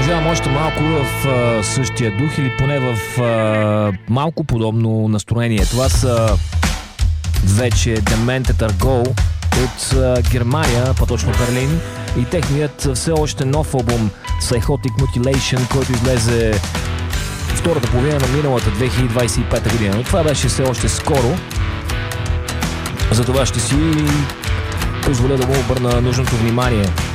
Продължавам още малко в същия дух или поне в малко подобно настроение. Това са вече Demented Go от Германия, по-точно Берлин, и техният все още нов албум Psychotic Mutilation, който излезе втората половина на миналата 2025 година. Но това беше все още скоро. Затова ще си позволя да му обърна нужното внимание.